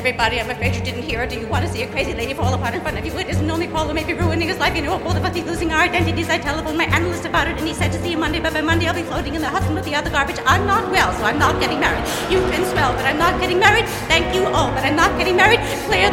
everybody. I'm afraid you didn't hear it. Do you want to see a crazy lady fall apart in front of you? It isn't only Paul who may be ruining his life. You know, both of us be losing our identities. I telephoned my analyst about it, and he said to see you Monday, but by Monday I'll be floating in the Hudson with the other garbage. I'm not well, so I'm not getting married. You've been swell, but I'm not getting married. Thank you all, but I'm not getting married. Clear the